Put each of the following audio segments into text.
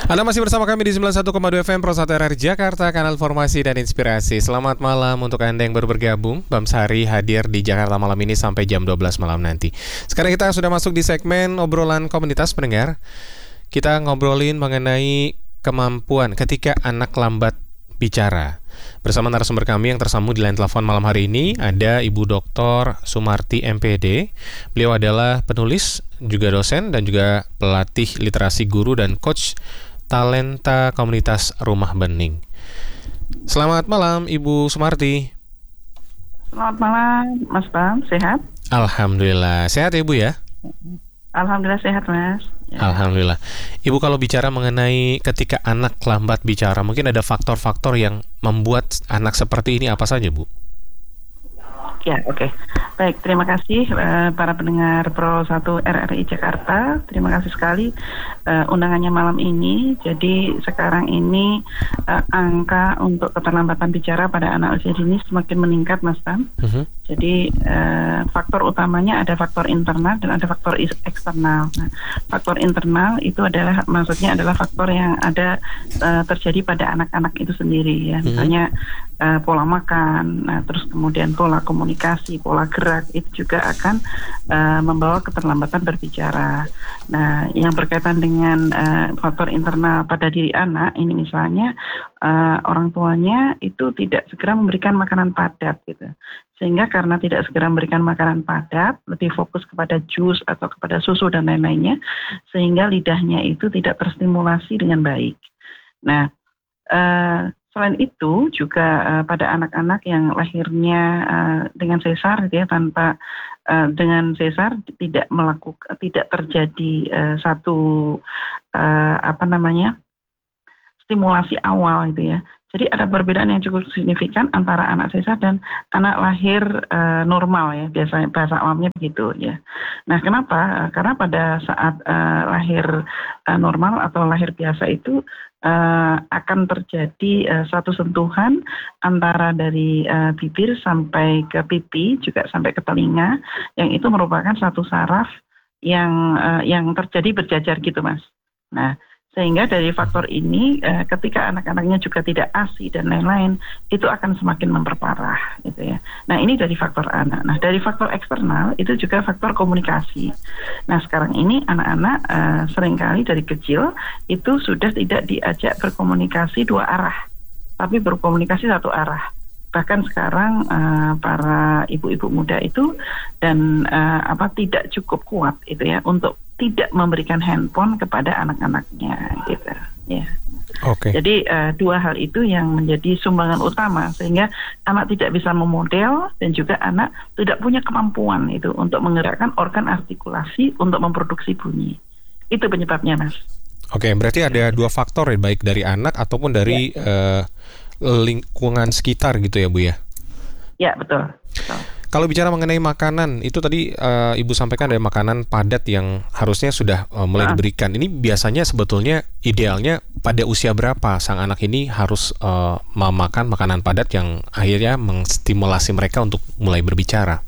Anda masih bersama kami di 91,2 FM Pro 1 RRI Jakarta, kanal informasi dan inspirasi. Selamat malam untuk Anda yang baru bergabung. Bam Sari hadir di Jakarta malam ini sampai jam 12 malam nanti. Sekarang kita sudah masuk di segmen obrolan komunitas pendengar. Kita ngobrolin mengenai kemampuan ketika anak lambat bicara. Bersama narasumber kami yang tersambung di line telepon malam hari ini ada Ibu Dr. Sumarti MPD. Beliau adalah penulis, juga dosen dan juga pelatih literasi guru dan coach talenta komunitas Rumah Bening. Selamat malam Ibu Sumarti. Selamat malam Mas Bam, sehat? Alhamdulillah, sehat ya Ibu ya? Alhamdulillah sehat Mas ya. Alhamdulillah. Ibu, kalau bicara mengenai ketika anak lambat bicara, mungkin ada faktor-faktor yang membuat anak seperti ini apa saja Bu? Ya, oke. Baik, terima kasih para pendengar Pro 1 RRI Jakarta. Terima kasih sekali undangannya malam ini. Jadi sekarang ini angka untuk keterlambatan bicara pada anak usia dini semakin meningkat, Mas Tam. Jadi faktor utamanya ada faktor internal dan ada faktor eksternal. Nah, faktor internal itu adalah maksudnya adalah faktor yang ada terjadi pada anak-anak itu sendiri ya. Misalnya pola makan, nah, terus kemudian pola komunikasi, pola gerak itu juga akan membawa keterlambatan berbicara. Nah, yang berkaitan dengan faktor internal pada diri anak ini misalnya orang tuanya itu tidak segera memberikan makanan padat gitu. Sehingga karena tidak segera memberikan makanan padat, lebih fokus kepada jus atau kepada susu dan lain-lainnya, sehingga lidahnya itu tidak terstimulasi dengan baik. Nah, selain itu juga pada anak-anak yang lahirnya dengan sesar, gitu ya, tanpa dengan sesar tidak terjadi satu stimulasi awal gitu ya. Jadi ada perbedaan yang cukup signifikan antara anak sesar dan anak lahir normal ya, biasanya bahasa awamnya begitu ya. Nah, kenapa? Karena pada saat lahir normal atau lahir biasa itu akan terjadi satu sentuhan antara dari bibir sampai ke pipi, juga sampai ke telinga, yang itu merupakan satu saraf yang terjadi berjajar gitu, Mas. Nah, sehingga dari faktor ini ketika anak-anaknya juga tidak ASI dan lain-lain, itu akan semakin memperparah gitu ya. Nah, ini dari faktor anak. Nah, dari faktor eksternal itu juga faktor komunikasi. Nah, sekarang ini anak-anak seringkali dari kecil itu sudah tidak diajak berkomunikasi dua arah, tapi berkomunikasi satu arah. Bahkan sekarang para ibu-ibu muda itu dan tidak cukup kuat itu ya untuk tidak memberikan handphone kepada anak-anaknya gitu ya. Oke. Jadi dua hal itu yang menjadi sumbangan utama sehingga anak tidak bisa memodel dan juga anak tidak punya kemampuan itu untuk menggerakkan organ artikulasi untuk memproduksi bunyi. Itu penyebabnya, Mas. Oke, berarti ada dua faktor ya, baik dari anak ataupun dari lingkungan sekitar gitu ya Bu ya? Ya, betul. Kalau bicara mengenai makanan, itu tadi Ibu sampaikan ada makanan padat yang harusnya sudah mulai diberikan. Ini biasanya sebetulnya idealnya pada usia berapa sang anak ini harus memakan makanan padat yang akhirnya menstimulasi mereka untuk mulai berbicara?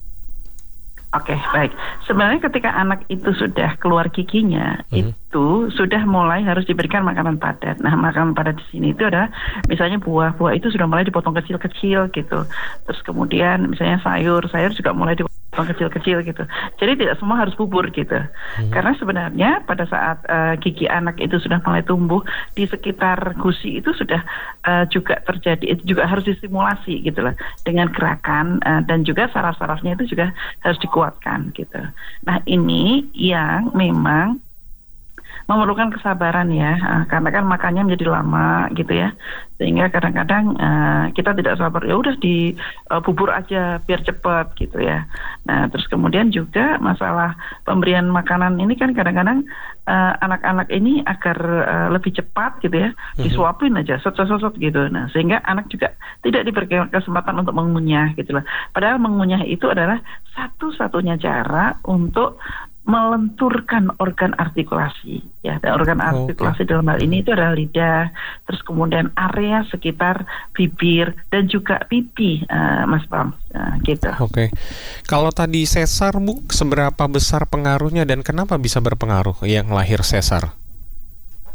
Oke, baik. Sebenarnya ketika anak itu sudah keluar giginya, itu sudah mulai harus diberikan makanan padat. Nah, makanan padat di sini itu adalah misalnya buah itu sudah mulai dipotong kecil-kecil gitu. Terus kemudian misalnya sayur juga mulai dipotong kecil-kecil gitu. Jadi tidak semua harus bubur gitu. Karena sebenarnya pada saat gigi anak itu sudah mulai tumbuh di sekitar gusi itu sudah juga terjadi, itu juga harus distimulasi gitu loh dengan gerakan dan juga saraf-sarafnya itu juga harus dikuatkan gitu. Nah, ini yang memang memerlukan kesabaran ya, karena kan makannya menjadi lama gitu ya, sehingga kadang-kadang kita tidak sabar, ya udah di bubur aja biar cepat gitu ya. Nah, terus kemudian juga masalah pemberian makanan ini kan kadang-kadang anak-anak ini agar lebih cepat gitu ya, disuapin aja sot-sot gitu. Nah, sehingga anak juga tidak diberi kesempatan untuk mengunyah gitu loh. Padahal mengunyah itu adalah satu-satunya cara untuk melenturkan organ artikulasi ya, dan organ artikulasi dalam hal ini itu adalah lidah, terus kemudian area sekitar bibir dan juga pipi, Mas Bram, gitu. Oke. Kalau tadi sesar Bu, seberapa besar pengaruhnya dan kenapa bisa berpengaruh yang lahir sesar?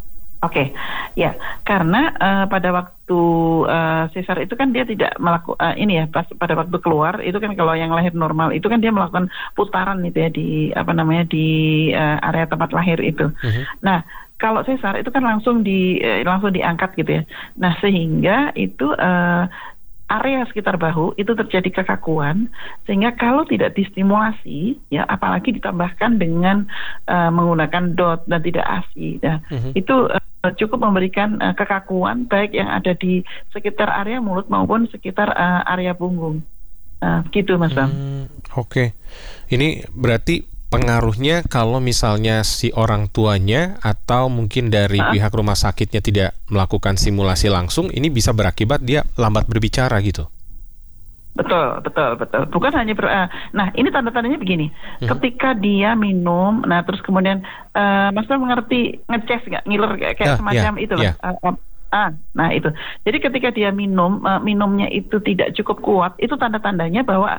Oke, ya, karena pada waktu sesar itu kan dia tidak melakukan ini ya, pada waktu keluar itu kan kalau yang lahir normal itu kan dia melakukan putaran itu ya di di area tempat lahir itu. Nah, kalau sesar itu kan langsung diangkat gitu ya. Nah, sehingga itu area sekitar bahu itu terjadi kekakuan, sehingga kalau tidak distimulasi ya, apalagi ditambahkan dengan menggunakan DOT dan tidak ASI, itu cukup memberikan kekakuan baik yang ada di sekitar area mulut maupun sekitar area punggung, gitu Mas Bang. Oke. Ini berarti pengaruhnya kalau misalnya si orang tuanya atau mungkin dari pihak rumah sakitnya tidak melakukan simulasi langsung, ini bisa berakibat dia lambat berbicara gitu. Betul. Bukan hanya nah, ini tanda-tandanya begini. Ketika dia minum, nah terus kemudian Mas Bram mengerti ngeces nggak, ngiler kayak semacam itu lah. Nah itu. Jadi ketika dia minumnya itu tidak cukup kuat, itu tanda-tandanya bahwa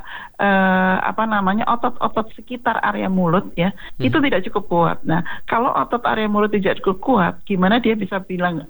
otot-otot sekitar area mulut ya, itu tidak cukup kuat. Nah, kalau otot area mulut tidak cukup kuat, gimana dia bisa bilang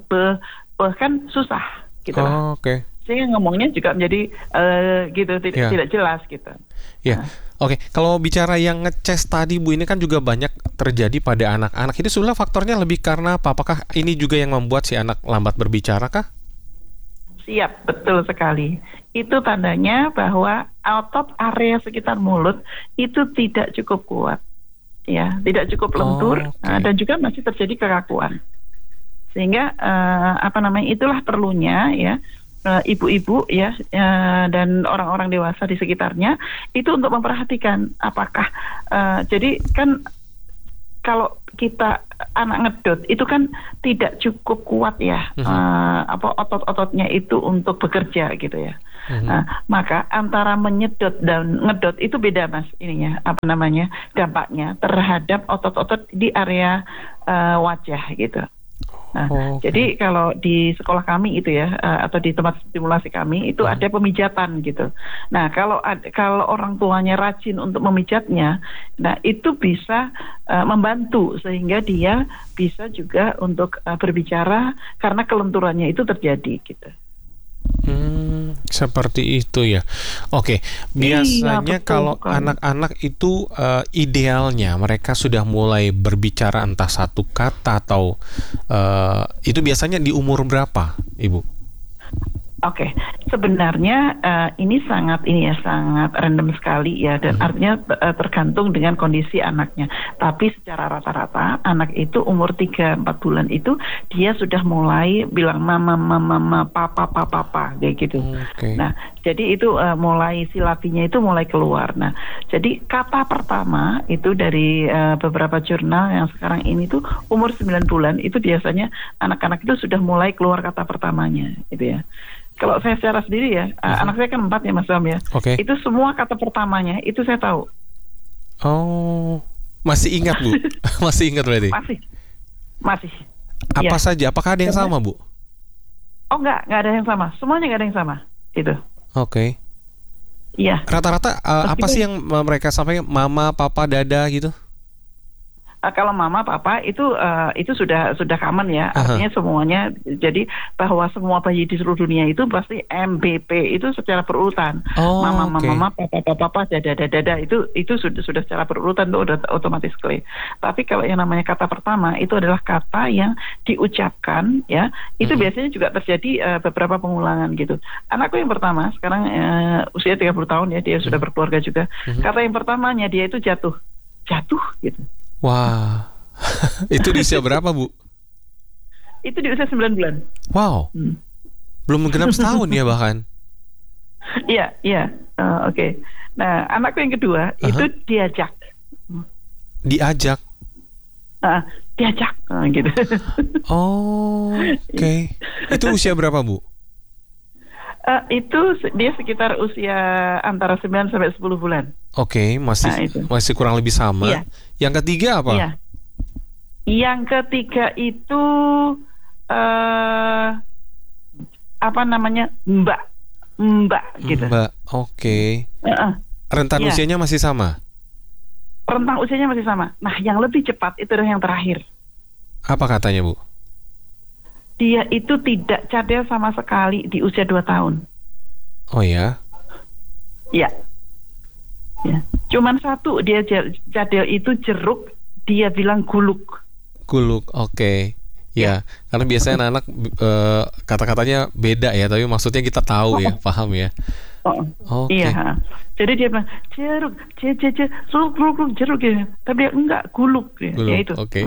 kan susah gitu lah. Oke. Sehingga ngomongnya juga menjadi gitu tidak jelas gitu. Ya, oke. Kalau bicara yang ngeces tadi Bu, ini kan juga banyak terjadi pada anak-anak. Itu sebenarnya faktornya lebih karena apa? Apakah ini juga yang membuat si anak lambat berbicara kah? Siap, betul sekali. Itu tandanya bahwa otot area sekitar mulut itu tidak cukup kuat, ya, tidak cukup lentur, dan juga masih terjadi kekakuan. Sehingga itulah perlunya ya. Ibu-ibu ya dan orang-orang dewasa di sekitarnya itu untuk memperhatikan apakah jadi kan kalau kita anak ngedot itu kan tidak cukup kuat ya otot-ototnya itu untuk bekerja gitu ya. Maka antara menyedot dan ngedot itu beda Mas ininya dampaknya terhadap otot-otot di area wajah gitu. Jadi kalau di sekolah kami itu ya atau di tempat stimulasi kami itu ada pemijatan gitu. Nah kalau orang tuanya rajin untuk memijatnya, nah itu bisa membantu sehingga dia bisa juga untuk berbicara karena kelenturannya itu terjadi gitu. Seperti itu ya. Oke, biasanya betul, kalau anak-anak itu idealnya mereka sudah mulai berbicara entah satu kata atau itu biasanya di umur berapa, Ibu? Oke, sebenarnya ini sangat random sekali ya, dan artinya tergantung dengan kondisi anaknya. Tapi secara rata-rata anak itu umur 3-4 bulan itu dia sudah mulai bilang mama, papa kayak gitu. Nah, jadi itu mulai silabinya itu mulai keluar. Nah, jadi kata pertama itu dari beberapa jurnal yang sekarang ini tuh umur 9 bulan itu biasanya anak-anak itu sudah mulai keluar kata pertamanya gitu ya. Kalau saya secara sendiri ya, anak saya kan 4 ya Mas Bram ya. Itu semua kata pertamanya itu saya tahu. Oh, masih ingat Bu? Masih ingat berarti? Masih. Apa saja? Apakah ada yang sama Bu? Oh enggak ada yang sama. Semuanya enggak ada yang sama. Gitu. Oke. Iya. Rata-rata apa sih yang mereka sampaikan? Mama, papa, dada gitu? Kalau mama papa itu sudah common ya, artinya semuanya. Jadi bahwa semua bayi di seluruh dunia itu pasti MBP itu secara berurutan. Mama papa dada itu sudah secara berurutan, itu udah otomatis clear. Tapi kalau yang namanya kata pertama itu adalah kata yang diucapkan ya, itu biasanya juga terjadi beberapa pengulangan gitu. Anakku yang pertama sekarang usia 30 tahun ya, dia sudah berkeluarga juga. Kata yang pertamanya dia itu jatuh gitu. Wah, itu di usia berapa Bu? Itu di usia 9 bulan. Wow, belum genap setahun ya bahkan. Iya, oke. Nah, anakku yang kedua itu diajak. Diajak? Diajak, gitu. Oke. Itu usia berapa Bu? Itu dia sekitar usia antara 9 sampai 10 bulan. Oke, masih kurang lebih sama. Iya. Yang ketiga apa? Iya. Yang ketiga itu Mbak gitu. Mbak, oke. Rentan usianya masih sama? Rentang usianya masih sama. Nah, yang lebih cepat itu adalah yang terakhir. Apa katanya Bu? dia itu tidak cadel sama sekali di usia 2 tahun. Oh ya? Ya. Ya. Cuman satu dia cadel itu jeruk, dia bilang guluk. Guluk, oke. Ya, karena biasanya anak kata-katanya beda ya, tapi maksudnya kita tahu ya, paham ya. Oke. Iya. Jadi dia bilang jeruk, jeruk ya. Tapi dia enggak guluk ya. Guluk, Ya itu. oke.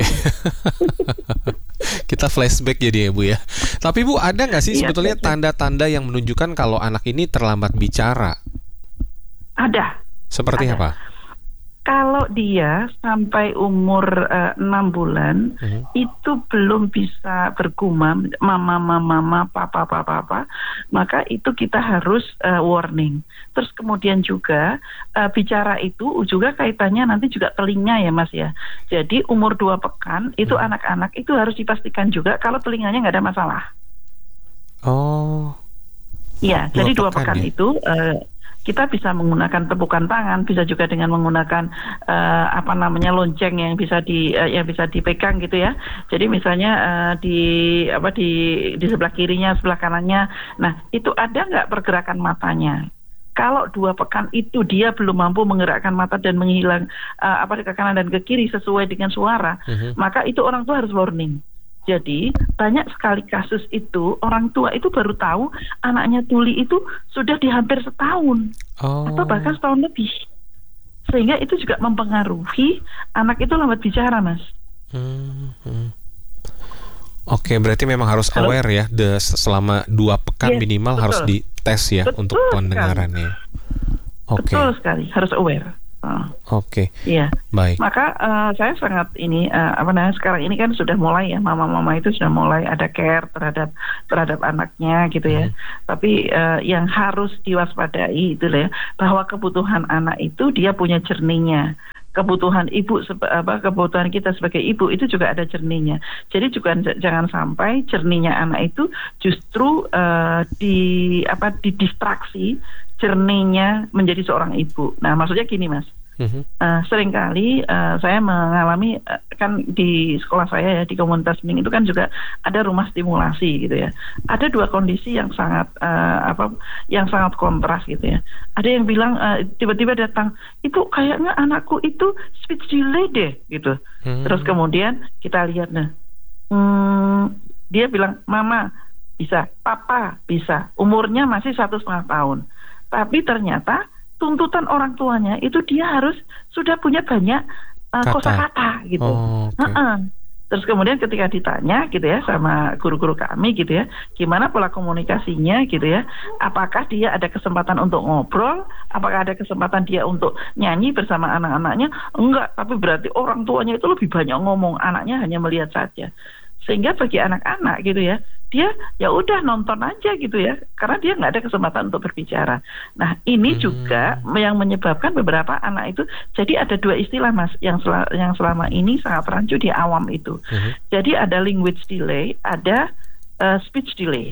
Kita flashback jadi ya Bu ya. Tapi Bu, ada nggak sih Iya, sebetulnya flashback. tanda-tanda yang menunjukkan kalau anak ini terlambat bicara? Ada. Seperti Ada. apa? Kalau dia sampai umur 6 bulan itu belum bisa bergumam mama, papa, maka itu kita harus warning. Terus kemudian juga bicara itu juga kaitannya nanti juga telinga ya Mas ya. Jadi umur 2 pekan itu anak-anak itu harus dipastikan juga kalau telinganya nggak ada masalah. Oh. Iya, 2 jadi 2 pekan pekan ya? itu kita bisa menggunakan tepukan tangan, bisa juga dengan menggunakan lonceng yang bisa dipegang gitu ya. Jadi misalnya di sebelah kirinya, sebelah kanannya. Nah, itu ada nggak pergerakan matanya? Kalau 2 pekan itu dia belum mampu menggerakkan mata dan menghilang ke kanan dan ke kiri sesuai dengan suara, maka itu orang tua harus warning. Jadi banyak sekali kasus itu orang tua itu baru tahu anaknya tuli itu sudah di hampir setahun atau bahkan setahun lebih, sehingga itu juga mempengaruhi anak itu lambat bicara Mas. Oke, berarti memang harus aware ya, selama 2 pekan minimal harus dites ya untuk pendengarannya. Oke. Betul sekali, harus aware. Oke. Iya. Baik. Maka saya sangat sekarang ini kan sudah mulai ya, mama-mama itu sudah mulai ada care terhadap anaknya gitu ya. Tapi yang harus diwaspadai itu ya, bahwa kebutuhan anak itu dia punya jernihnya. Kebutuhan kebutuhan kita sebagai ibu itu juga ada jernihnya. Jadi juga jangan sampai jernihnya anak itu justru didistraksi jernihnya menjadi seorang ibu. Nah, maksudnya gini Mas. Seringkali saya mengalami kan di sekolah saya ya, di komunitas Ming itu kan juga ada rumah stimulasi gitu ya. Ada 2 kondisi yang sangat kontras gitu ya. Ada yang bilang tiba-tiba datang, "Ibu, kayaknya anakku itu speech delay deh," gitu. Terus kemudian kita lihat dia bilang, "Mama bisa, Papa bisa." Umurnya masih 1,5 tahun. Tapi ternyata tuntutan orang tuanya itu dia harus sudah punya banyak kosakata gitu. Terus kemudian ketika ditanya gitu ya sama guru-guru kami gitu ya, gimana pola komunikasinya gitu ya, apakah dia ada kesempatan untuk ngobrol, apakah ada kesempatan dia untuk nyanyi bersama anak-anaknya? Enggak, tapi berarti orang tuanya itu lebih banyak ngomong, anaknya hanya melihat saja. Sehingga bagi anak-anak gitu ya, dia ya udah nonton aja gitu ya, karena dia nggak ada kesempatan untuk berbicara. Nah, ini juga yang menyebabkan beberapa anak itu, jadi ada 2 istilah Mas yang selama ini sangat rancu di awam itu. Jadi ada language delay, ada speech delay.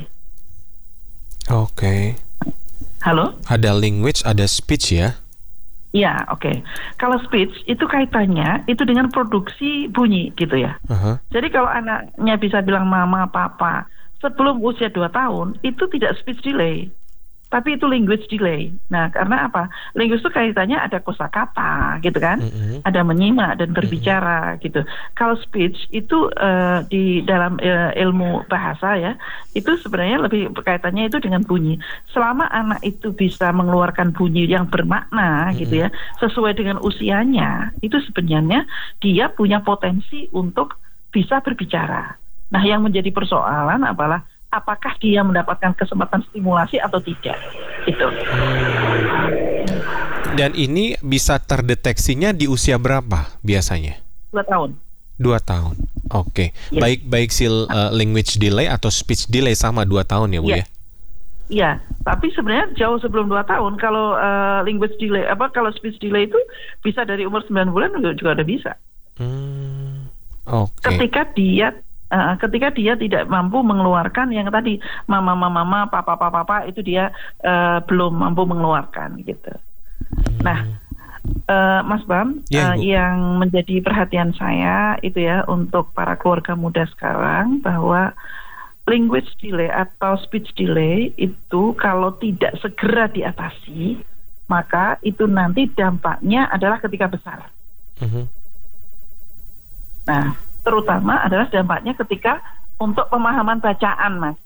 Oke. Halo? Ada language, ada speech ya? Ya, oke. Kalau speech itu kaitannya itu dengan produksi bunyi gitu ya. Jadi kalau anaknya bisa bilang mama, papa sebelum usia 2 tahun itu tidak speech delay, tapi itu language delay. Nah, karena apa? Language itu kaitannya ada kosakata gitu kan, ada menyimak dan berbicara gitu. Kalau speech itu di dalam ilmu bahasa ya, itu sebenarnya lebih kaitannya itu dengan bunyi. Selama anak itu bisa mengeluarkan bunyi yang bermakna gitu ya, sesuai dengan usianya, itu sebenarnya dia punya potensi untuk bisa berbicara. Nah, yang menjadi persoalan adalah apakah dia mendapatkan kesempatan stimulasi atau tidak. Itu. Dan ini bisa terdeteksinya di usia berapa biasanya? 2 tahun. 2 tahun. Oke. Yes. Baik language delay atau speech delay sama 2 tahun ya Bu ya? Iya, tapi sebenarnya jauh sebelum 2 tahun. Kalau language delay kalau speech delay itu bisa dari umur 9 bulan juga udah bisa. Oke. Ketika dia tidak mampu mengeluarkan yang tadi mama, papa itu dia belum mampu mengeluarkan gitu. Nah, Mas Bam, yang menjadi perhatian saya itu ya untuk para keluarga muda sekarang bahwa language delay atau speech delay itu kalau tidak segera diatasi, maka itu nanti dampaknya adalah ketika besar. Nah, terutama adalah dampaknya ketika untuk pemahaman bacaan, Mas.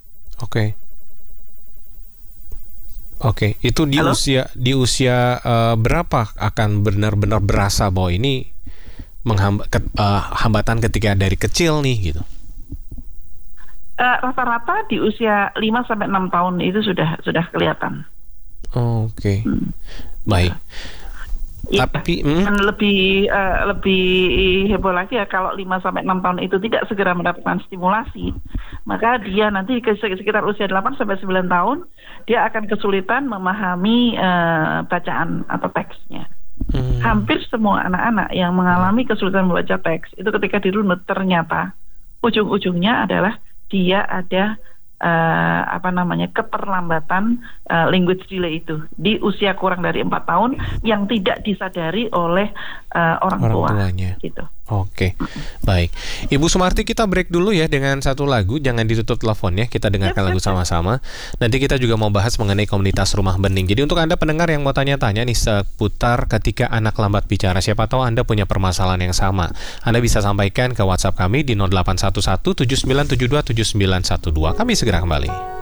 Oke, itu di Halo? usia berapa akan benar-benar berasa bahwa ini hambatan ketika dari kecil nih gitu? Rata-rata di usia 5-6 tahun itu sudah kelihatan. Oke. Baik. Ya, Tapi dan lebih heboh lagi ya, kalau 5-6 tahun itu tidak segera mendapatkan stimulasi, maka dia nanti sekitar usia 8-9 tahun dia akan kesulitan memahami bacaan atau teksnya. Hampir semua anak-anak yang mengalami kesulitan membaca teks itu ketika dirunut ternyata ujung-ujungnya adalah dia ada keterlambatan language delay itu di usia kurang dari 4 tahun yang tidak disadari oleh orang tuanya. Gitu. Oke, baik. Ibu Sumarti, kita break dulu ya dengan satu lagu. Jangan ditutup teleponnya, kita dengarkan lagu sama-sama. Nanti kita juga mau bahas mengenai komunitas Rumah Bening. Jadi untuk Anda pendengar yang mau tanya-tanya nih seputar ketika anak lambat bicara, siapa tahu Anda punya permasalahan yang sama. Anda bisa sampaikan ke WhatsApp kami di 0811 7972 7912. Kami segera kembali.